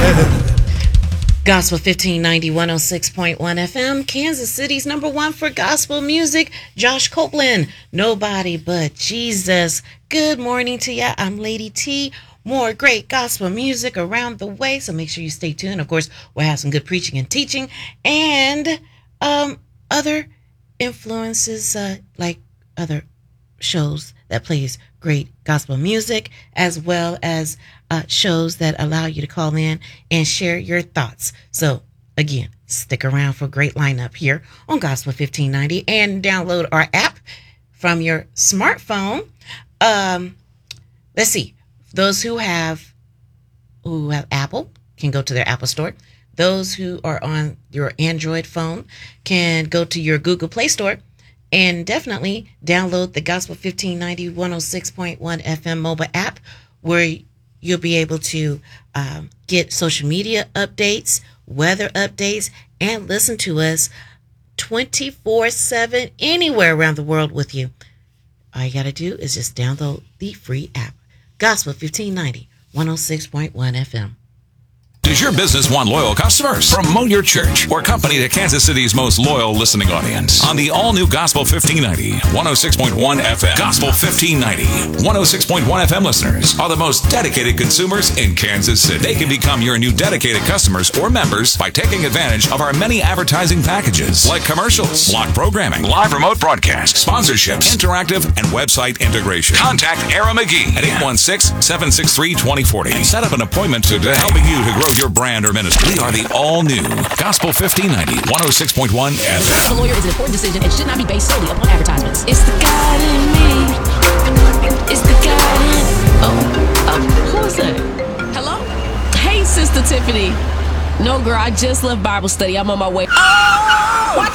Gospel 1590, 106.1 FM, Kansas City's #1 for gospel music. Josh Copeland, Nobody But Jesus. Good morning to ya. I'm Lady T. More great gospel music around the way, so make sure you stay tuned. Of course, we'll have some good preaching and teaching and other influences like other shows that plays great gospel music, as well as shows that allow you to call in and share your thoughts. So again, stick around for a great lineup here on Gospel 1590 and download our app from your smartphone. Let's see. Those who have Apple can go to their Apple Store. Those who are on your Android phone can go to your Google Play Store and definitely download the Gospel 1590 106.1 FM mobile app, where you'll be able to get social media updates, weather updates, and listen to us 24/7 anywhere around the world with you. All you got to do is just download the free app. Gospel 1590 106.1 FM. Does your business want loyal customers? Promote your church or company to Kansas City's most loyal listening audience on the all-new Gospel 1590, 106.1 FM. Gospel 1590, 106.1 FM listeners are the most dedicated consumers in Kansas City. They can become your new dedicated customers or members by taking advantage of our many advertising packages like commercials, block programming, live remote broadcast, sponsorships, interactive, and website integration. Contact Ara McGee at 816-763-2040 and set up an appointment today, helping you to grow your brand or ministry. We are the all-new Gospel 1590, 106.1 FM. The lawyer is an important decision and should not be based solely upon advertisements. It's the God in me. It's the God in... who is that? Hello? Hey, Sister Tiffany. No, girl, I just left Bible study. I'm on my way. Oh! What?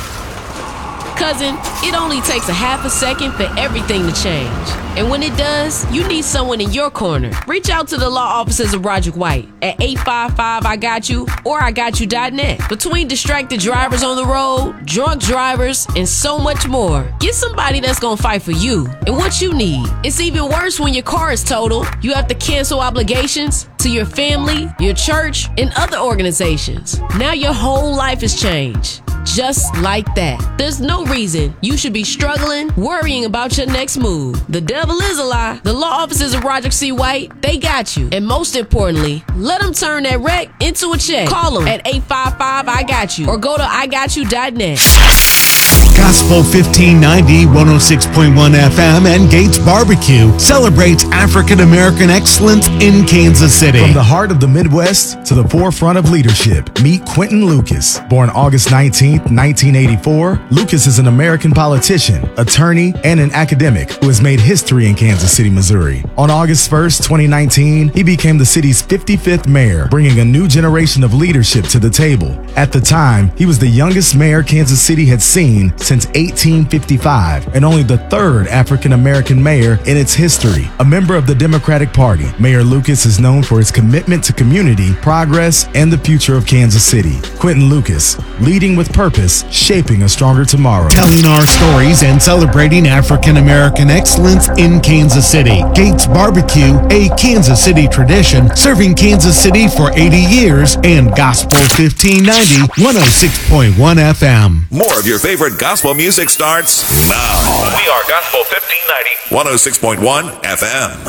Cousin, it only takes a half a second for everything to change. And when it does, you need someone in your corner. Reach out to the law offices of Roderick White at 855-I-GOT-YOU or IGotYou.net. Between distracted drivers on the road, drunk drivers, and so much more, get somebody that's gonna fight for you and what you need. It's even worse when your car is totaled. You have to cancel obligations to your family, your church, and other organizations. Now your whole life has changed. Just like that. There's no reason you should be struggling, worrying about your next move. The devil is a lie. The law offices of Roderick C. White, they got you. And most importantly, let them turn that wreck into a check. Call them at 855-I-GOT-YOU or go to IGotYou.net. Gospel 1590, 106.1 FM and Gates Barbecue celebrates African American excellence in Kansas City. From the heart of the Midwest to the forefront of leadership, meet Quentin Lucas. Born August 19, 1984, Lucas is an American politician, attorney, and an academic who has made history in Kansas City, Missouri. On August 1st, 2019, he became the city's 55th mayor, bringing a new generation of leadership to the table. At the time, he was the youngest mayor Kansas City had seen since 1855 and only the third African-American mayor in its history. A member of the Democratic Party, Mayor Lucas is known for his commitment to community, progress, and the future of Kansas City. Quentin Lucas, leading with purpose, shaping a stronger tomorrow. Telling our stories and celebrating African American excellence in Kansas City. Gates Barbecue, a Kansas City tradition, serving Kansas City for 80 years, and Gospel 1590, 106.1 FM. More of your favorite gospel music starts now. We are Gospel 1590, 106.1 FM.